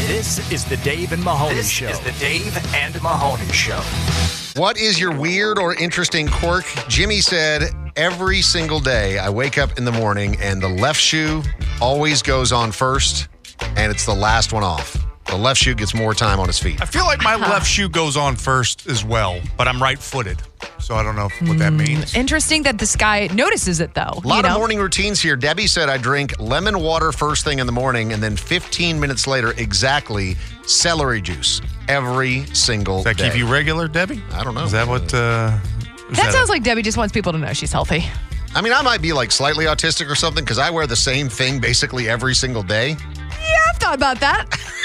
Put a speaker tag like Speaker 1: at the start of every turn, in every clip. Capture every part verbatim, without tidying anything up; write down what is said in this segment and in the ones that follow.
Speaker 1: This is the Dave and Mahoney
Speaker 2: This
Speaker 1: Show.
Speaker 2: is the Dave and Mahoney Show.
Speaker 3: What is your weird or interesting quirk? Jimmy said, every single day I wake up in the morning and the left shoe always goes on first, and it's the last one off. The left shoe gets more time on his feet.
Speaker 4: I feel like my left shoe goes on first as well, but I'm right-footed. So I don't know what that means.
Speaker 5: Interesting that this guy notices it, though.
Speaker 3: A lot
Speaker 5: you know?
Speaker 3: of morning routines here. Debbie said I drink lemon water first thing in the morning, and then fifteen minutes later, exactly, celery juice every single
Speaker 4: Does that
Speaker 3: day.
Speaker 4: keep you regular, Debbie?
Speaker 3: I don't know.
Speaker 4: Is that what... Uh, is
Speaker 5: That sounds
Speaker 4: a-
Speaker 5: like Debbie just wants people to know she's healthy.
Speaker 3: I mean, I might be like slightly autistic or something because I wear the same thing basically every single day.
Speaker 5: Yeah, I've thought about that.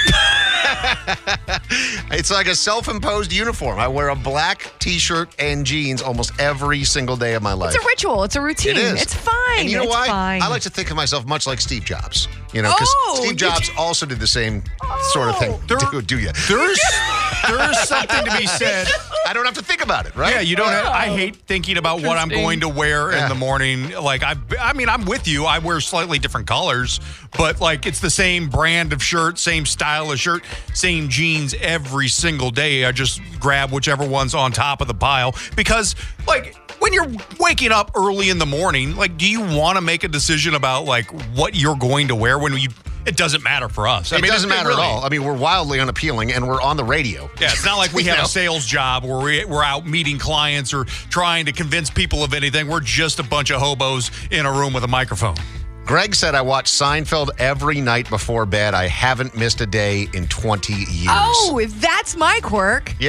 Speaker 3: It's like a self-imposed uniform. I wear a black T-shirt and jeans almost every single day of my life.
Speaker 5: It's a ritual. It's a routine.
Speaker 3: It is.
Speaker 5: It's fine.
Speaker 3: And you know
Speaker 5: it's
Speaker 3: why?
Speaker 5: Fine.
Speaker 3: I like to think of myself much like Steve Jobs. You know, because
Speaker 5: Oh,
Speaker 3: Steve
Speaker 5: you
Speaker 3: Jobs
Speaker 5: d-
Speaker 3: also did the same sort of thing.
Speaker 4: There-
Speaker 3: do, do you?
Speaker 4: There's, there's something to be said.
Speaker 3: I don't have to think about it, right?
Speaker 4: Yeah, you don't. Have, I hate thinking about what I'm
Speaker 5: Interesting.
Speaker 4: going to wear
Speaker 3: Yeah.
Speaker 4: in the morning. Like I, I mean, I'm with you. I wear slightly different colors, but like it's the same brand of shirt, same style of shirt, same jeans every single day. I just grab whichever one's on top of the pile because, like, when you're waking up early in the morning, like, do you want to make a decision about like what you're going to wear when you? It doesn't matter for us. I
Speaker 3: It
Speaker 4: mean,
Speaker 3: doesn't matter
Speaker 4: really-
Speaker 3: at all. I mean, we're wildly unappealing, and we're on the radio.
Speaker 4: Yeah, it's not like we
Speaker 3: You
Speaker 4: have
Speaker 3: know?
Speaker 4: a sales job where we, we're out meeting clients or trying to convince people of anything. We're just a bunch of hobos in a room with a microphone.
Speaker 3: Greg said I watch Seinfeld every night before bed. I haven't missed a day in twenty years.
Speaker 5: Oh, if that's my quirk.